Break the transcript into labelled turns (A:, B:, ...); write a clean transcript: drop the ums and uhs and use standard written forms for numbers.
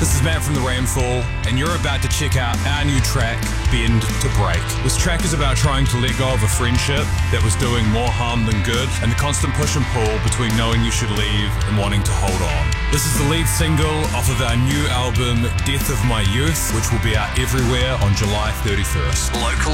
A: This is Matt from The Rainfall, and you're about to check out our new track, Bend to Break. This track is about trying to let go of a friendship that was doing more harm than good, and the constant push and pull between knowing you should leave and wanting to hold on. This is the lead single off of our new album, Death of My Youth, which will be out everywhere on July 31st.
B: Local